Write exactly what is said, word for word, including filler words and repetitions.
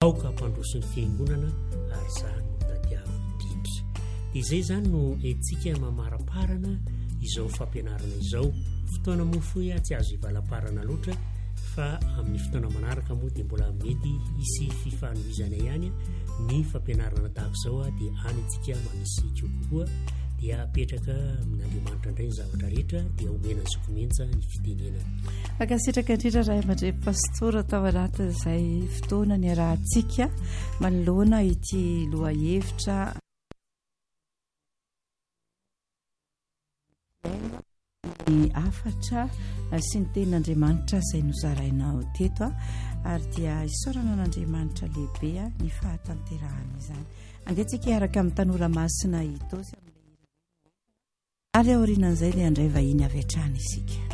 aoka ampandroso ny fiangonana ary zany no tadiavo indrindra. Dia izay zany no etsika mamaraparana izao fampianarana izao. Fotoana mofoy tsy azo ivalaparana loatra fa amin'ny fotoana manaraka moa dia mbola mety isy fifanohizana ihany ny fampianarana tahaka izao dia any antsika manisy kokoa dia apetraka amin'Andriamanitra indray ny zavatra rehetra dia omena zokomenja ny fitenenana. Akasitraka indrindra raha aman-dre pastora tao anatin'izay fotoana ny arahantsika manoloana ity loha hevitra ny afatra sy ny tenin'Andriamanitra izay nozarainao teto ary dia isaorana an'Andriamanitra lehibe ny fahatanterahana izany. Andehantsika hiaraka amin'ny tanora masina itosy ary aorianan'izay dia andray vahiny avy hatrany isika.